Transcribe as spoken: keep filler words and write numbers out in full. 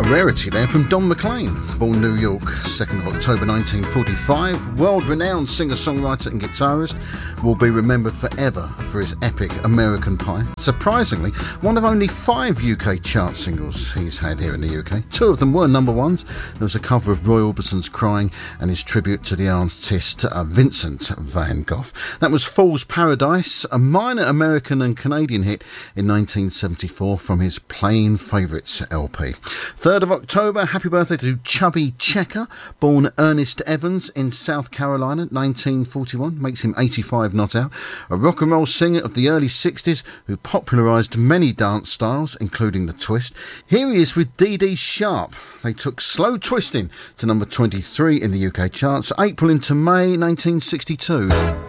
Rarity there from Don McLean, born New York, second of October nineteen forty-five, world-renowned singer-songwriter and guitarist, will be remembered forever for his epic American Pie. Surprisingly, one of only five U K chart singles he's had here in the U K. Two of them were number ones. There was a cover of Roy Orbison's Crying and his tribute to the artist uh, Vincent van Gogh. That was Fool's Paradise, a minor American and Canadian hit in nineteen seventy-four from his Playing Favourites L P. third of October, happy birthday to Chubby Checker, born Ernest Evans in South Carolina, nineteen forty-one, makes him eighty-five not out. A rock and roll singer of the early sixties who popularised many dance styles, including the twist. Here he is with Dee Dee Sharp. They took Slow Twisting to number twenty-three in the U K charts, April into May nineteen sixty-two.